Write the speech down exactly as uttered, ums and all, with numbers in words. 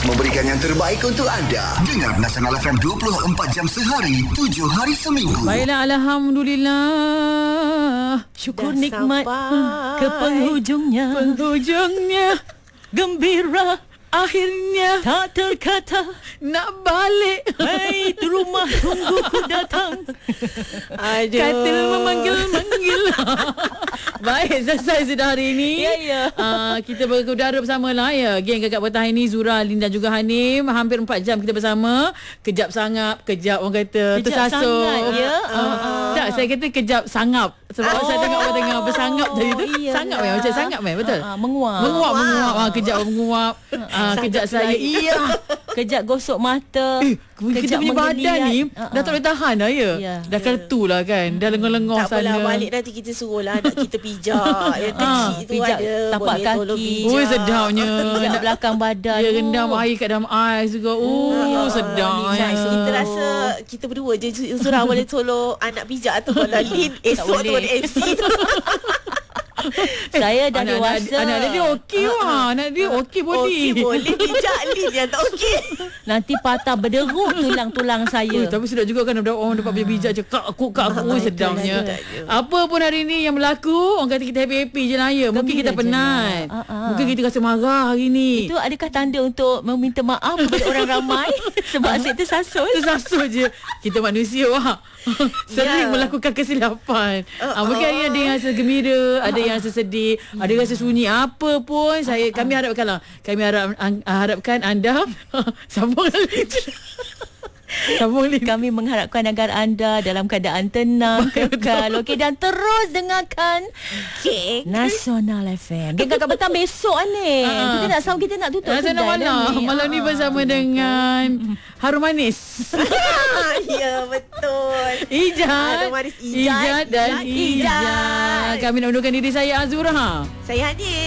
memberikan yang terbaik untuk anda. Dengar Nasional F M dua puluh empat jam sehari, tujuh hari seminggu. Baiklah, Alhamdulillah. Syukur Dah nikmat sampai ke penghujungnya. Penghujungnya. Gembira. Akhirnya tak terkata nak balik. Hai, tu rumah tunggu ku datang. Aduh. Katil memanggil-manggil. Baik, selesai sudah hari ini. Ya, ya. Uh, kita berudara bersama lah ya. Geng Kakak Petang ini, Zura, Lin dan juga Hanim. Hampir empat jam kita bersama. Kejap sangap, kejap orang kata Kejap tersasuk. sangat, ya? Uh, Uh-uh. Tak, saya kata kejap sangap. Sebab Oh, saya tengok orang tengah bersangap tadi tu. iyalah. Sangap ya, macam sangap eh, betul? Uh-uh, menguap. Menguap, Wow. menguap. Ah, kejap menguap. Ah, kejap saya. lain. Iya. Kejap gosok mata. Eh, kita punya badan ni uh-uh. dah tak boleh tahan dah ya. Ya. Dah kertu lah kan. Dah lengah-lengah Tak apalah, sana. balik nanti kita suruh lah anak kita pijak. Yang kecil tu pijak ada. tapak boleh kaki. tolong pijak. Oi, sedapnya. Pijak Nak- belakang badan. Dia rendam air kat dalam ais juga. Oh, sedap. Lin, ya. kita rasa kita berdua je Zura boleh tolong anak pijak tu. Kalau Lin esok tu boleh. ada M C tu. Saya dah anak, dewasa. Anak, anak dia okey lah. Anak dia okey body. Okey, boleh pijak Lin yang tak okey. Nanti patah berderut tulang-tulang saya. Oh, tapi sedap juga kan orang dapat bijak cakap aku kak aku. Oh, sedapnya. Apa pun hari ni yang berlaku, orang kata kita happy-happy je lah ya. Mungkin Gembira kita je penat. lah. Uh-uh. Mungkin kita rasa marah hari ni. Itu adakah tanda untuk meminta maaf kepada orang ramai sebab asyik tersasul? Tersasul je. Kita manusia lah. Sering Ya. melakukan kesilapan. Uh, uh, mungkin hari ni ada yang rasa gembira, ada yang rasa sedih, ada yang rasa sunyi. Apa pun saya kami harapkan lah. Kami harap an, harapkan anda sambung lagi. Sambung lagi. Kami mengharapkan agar anda dalam keadaan tenang, kekal, okey, dan terus dengarkan Geng Nasional F M. Geng Kakak Petang besok ni. Ah. Kita nak sound, kita nak tutup Rasa nak kedai mana? dah ni. Malam ni Ah. bersama dengan Harum Manis. Ya, betul. Ijat. Harum Manis, Ijat. Ijat dan Ijat. Ijat. Kami nak undurkan diri saya Azura. Saya Hanin.